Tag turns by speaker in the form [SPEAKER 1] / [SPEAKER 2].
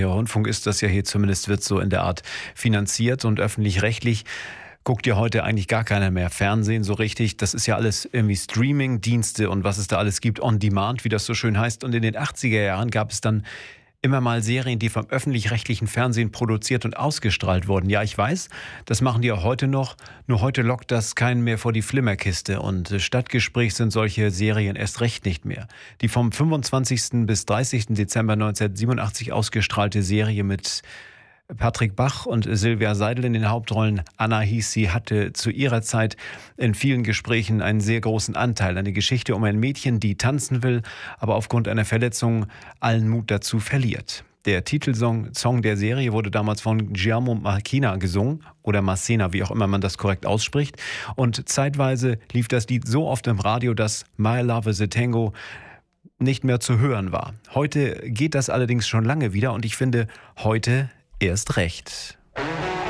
[SPEAKER 1] öffentliche Rundfunk ist das ja hier zumindest, wird so in der Art finanziert und öffentlich-rechtlich. Guckt ja heute eigentlich gar keiner mehr Fernsehen so richtig. Das ist ja alles irgendwie Streaming-Dienste und was es da alles gibt, on demand, wie das so schön heißt. Und in den 80er Jahren gab es dann immer mal Serien, die vom öffentlich-rechtlichen Fernsehen produziert und ausgestrahlt wurden. Ja, ich weiß, das machen die auch heute noch. Nur heute lockt das keinen mehr vor die Flimmerkiste. Und Stadtgespräch sind solche Serien erst recht nicht mehr. Die vom 25. bis 30. Dezember 1987 ausgestrahlte Serie mit Patrick Bach und Silvia Seidel in den Hauptrollen. Anna hieß sie, hatte zu ihrer Zeit in vielen Gesprächen einen sehr großen Anteil. Eine Geschichte um ein Mädchen, die tanzen will, aber aufgrund einer Verletzung allen Mut dazu verliert. Der Titelsong der Serie wurde damals von Giacomo Marchina gesungen oder Marcena, wie auch immer man das korrekt ausspricht. Und zeitweise lief das Lied so oft im Radio, dass My Love is a Tango nicht mehr zu hören war. Heute geht das allerdings schon lange wieder und ich finde, heute erst recht.